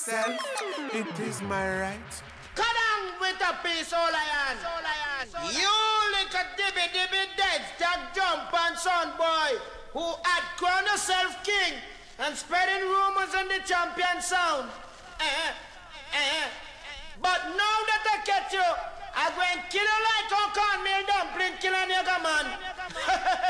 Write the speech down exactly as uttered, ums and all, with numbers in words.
myself, it is my right. Cut on with a piece, all I am. You little dibby dibby dead, that jump and son boy, who had crowned yourself king and spreading rumors on the champion sound. Eh, eh. But now that I catch you, I'm going to kill you like a cornmeal dumpling, kill a nigga man.